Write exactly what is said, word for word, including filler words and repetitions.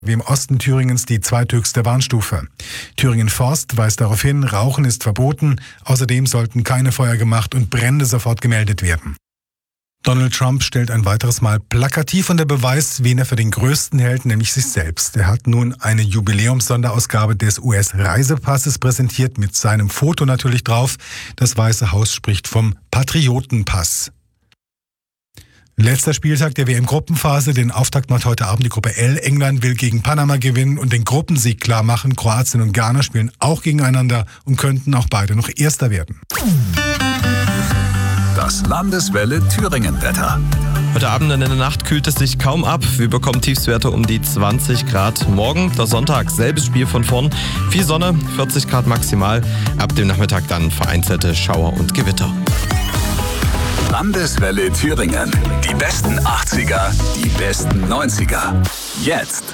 wie im Osten Thüringens die zweithöchste Warnstufe. Thüringen Forst weist darauf hin, Rauchen ist verboten. Außerdem sollten keine Feuer gemacht und Brände sofort gemeldet werden. Donald Trump stellt ein weiteres Mal plakativ unter Beweis, wen er für den größten hält, nämlich sich selbst. Er hat nun eine Jubiläumssonderausgabe des U S-Reisepasses präsentiert, mit seinem Foto natürlich drauf. Das Weiße Haus spricht vom Patriotenpass. Letzter Spieltag der W M-Gruppenphase. Den Auftakt macht heute Abend die Gruppe L. England will gegen Panama gewinnen und den Gruppensieg klar machen. Kroatien und Ghana spielen auch gegeneinander und könnten auch beide noch Erster werden. Das Landeswelle Thüringen-Wetter. Heute Abend und in der Nacht kühlt es sich kaum ab. Wir bekommen Tiefstwerte um die zwanzig Grad. Morgen, der Sonntag, selbes Spiel von vorn. Viel Sonne, vierzig Grad maximal. Ab dem Nachmittag dann vereinzelte Schauer und Gewitter. Landeswelle Thüringen. Die besten achtziger, die besten neunziger. Jetzt